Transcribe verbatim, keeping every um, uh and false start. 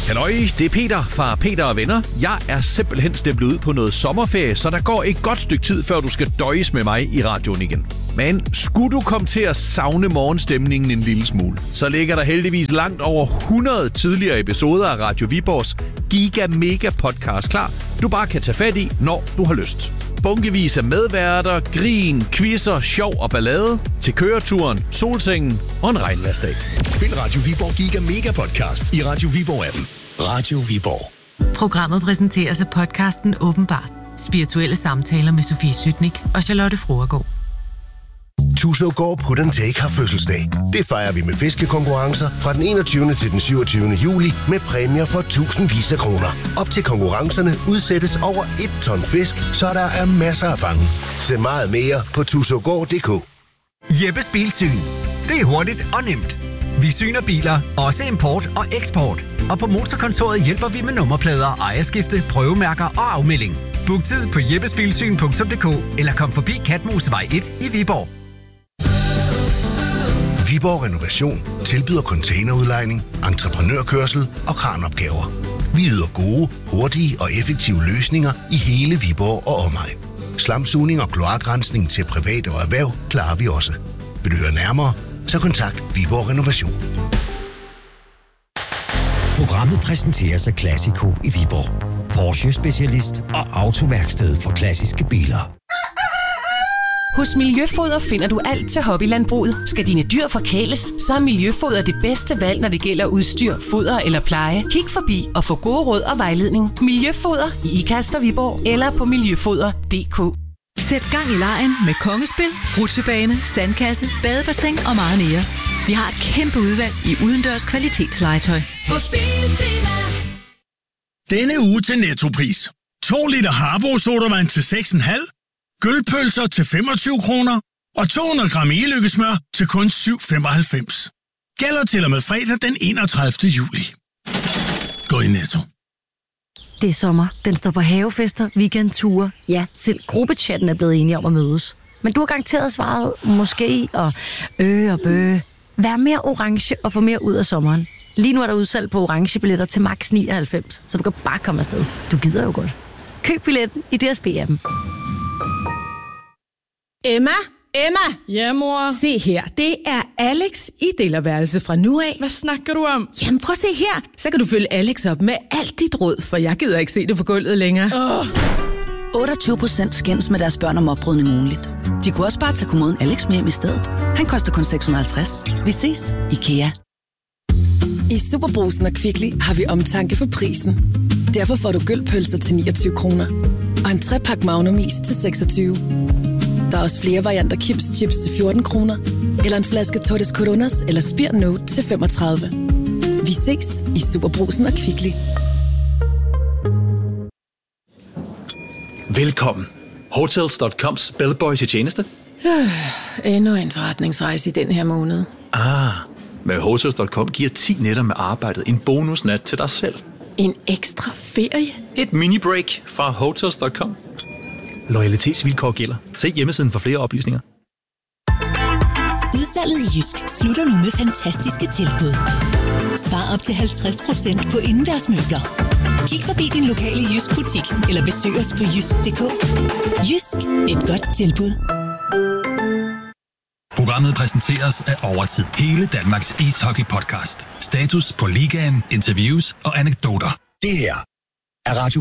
Halløj, det er Peter fra Peter og Venner. Jeg er simpelthen stemplet ud på noget sommerferie, så der går et godt stykke tid, før du skal døjes med mig i radioen igen. Men skulle du komme til at savne morgenstemningen en lille smule, så ligger der heldigvis langt over hundrede tidligere episoder af Radio Viborgs Giga Mega Podcast klar, du bare kan tage fat i, når du har lyst. Bunkevis af medværter, grin, quizzer, sjov og ballade til køreturen, solsengen og en regnværsdag. Find Radio Viborg Giga Mega Podcast i Radio Viborg-appen. Radio Viborg. Programmet præsenteres af podcasten Åbenbart. Spirituelle samtaler med Sofie Sytnik og Charlotte Froergaard. Tusågård Put and Take har fødselsdag. Det fejrer vi med fiskekonkurrencer fra den enogtyvende til den syvogtyvende juli med præmier for tusindvis af kroner. Op til konkurrencerne udsættes over et ton fisk, så der er masser at fange. Se meget mere på tusågård punktum d k. Jeppes Bilsyn. Det er hurtigt og nemt. Vi syner biler, også import og eksport. Og på Motorkontoret hjælper vi med nummerplader, ejerskifte, prøvemærker og afmelding. Book tid på jeppesbilsyn punktum d k eller kom forbi Katmosevej et i Viborg. Viborg Renovation tilbyder containerudlejning, entreprenørkørsel og kranopgaver. Vi yder gode, hurtige og effektive løsninger i hele Viborg og omegn. Slamsugning og kloakrensning til private og erhverv klarer vi også. Vil du høre nærmere, så kontakt Viborg Renovation. Programmet præsenteres af Classico i Viborg. Porsche-specialist og autoværksted for klassiske biler. Hos Miljøfoder finder du alt til hobbylandbruget. Skal dine dyr forkæles, så er Miljøfoder det bedste valg, når det gælder udstyr, foder eller pleje. Kig forbi og få gode råd og vejledning. Miljøfoder i Ikast og Viborg eller på miljøfoder punktum d k. Sæt gang i legen med kongespil, rutsjebane, sandkasse, badebassin og meget mere. Vi har et kæmpe udvalg i udendørs kvalitetslegetøj. På Spiltema. Denne uge til Nettopris. to liter Harbo sodavand til seks komma fem, gølpølser til femogtyve kroner og to hundrede gram e-lykkesmør til kun syv femoghalvfems. Gælder til og med fredag den enogtredivte juli. Gå i Netto. Det er sommer. Den står på havefester, weekendture. Ja, selv gruppechatten er blevet enige om at mødes. Men du har garanteret svaret måske og øh og bøh. Vær mere orange og få mere ud af sommeren. Lige nu er der udsalg på orange billetter til max nioghalvfems, så du kan bare komme afsted. Du gider jo godt. Køb billetten i D S B-appen. Emma? Emma? Ja, mor? Se her, det er Alex i delerværelse fra nu af. Hvad snakker du om? Jamen prøv at se her. Så kan du følge Alex op med alt dit råd, for jeg gider ikke se det på gulvet længere. Oh. otteogtyve procent skændes med deres børn om oprydning ugenligt. De kunne også bare tage kommoden Alex med hjem i stedet. Han koster kun seks hundrede og halvtreds. Vi ses. IKEA. I Superbrugsen og Kvickly har vi omtanke for prisen. Derfor får du gølpølser til niogtyve kroner. Og en trepak Magnum is til seksogtyve. Der er også flere varianter Kims chips til fjorten kroner. Eller en flaske Tortes Coronas eller Spir Note til femogtredive. Vi ses i Superbrugsen og Kvickly. Velkommen. Hotels punktum coms bellboy til tjeneste. Øh, endnu en forretningsrejse i den her måned. Ah, med Hotels punktum com giver ti nætter med arbejdet en bonusnat til dig selv. En ekstra ferie? Et mini-break fra Hotels punktum com. Loyalitetsvilkår gælder. Se hjemmesiden for flere oplysninger. Udsalget i Jysk slutter nu med fantastiske tilbud. Spar op til halvtreds procent på indendørsmøbler. Kig forbi din lokale Jysk butik eller besøg os på jysk punktum d k. Jysk. Et godt tilbud. Programmet præsenteres af Overtid. Hele Danmarks ishockey-podcast. Status på ligaen, interviews og anekdoter. Det her er Radio